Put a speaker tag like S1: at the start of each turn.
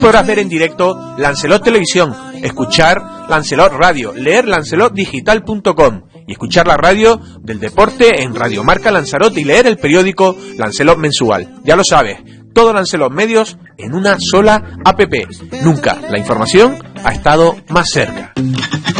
S1: Podrás ver en directo Lancelot Televisión, escuchar Lancelot Radio, leer lancelotdigital.com y escuchar la radio del deporte en Radio Marca Lanzarote y leer el periódico Lancelot Mensual. Ya lo sabes, todo Lancelot Medios en una sola app. Nunca la información ha estado más cerca.